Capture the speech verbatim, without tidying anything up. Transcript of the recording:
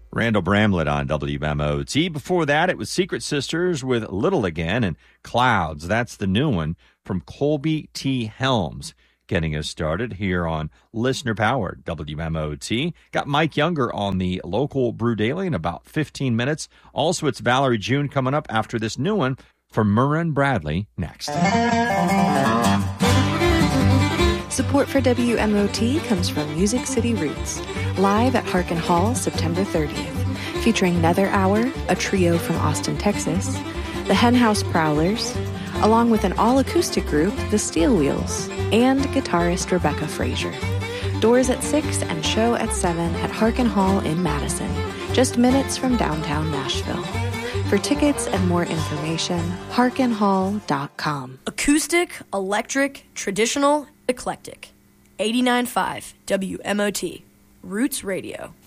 Randall Bramlett on W M O T. Before that, it was Secret Sisters with Little Again and Clouds. That's the new one from Colby T. Helms. Getting us started here on listener-powered W M O T. Got Mike Younger on the local Brew Daily in about fifteen minutes. Also, it's Valerie June coming up after this new one from Murren Bradley next. Support for W M O T comes from Music City Roots, live at Harkin Hall September thirtieth, featuring Nether Hour, a trio from Austin, Texas, the Henhouse Prowlers, along with an all-acoustic group, the Steel Wheels, and guitarist Rebecca Frazier. Doors at six and show at seven at Harkin Hall in Madison, just minutes from downtown Nashville. For tickets and more information, harkin hall dot com. Acoustic, electric, traditional, eclectic. eighty-nine point five W M O T, Roots Radio.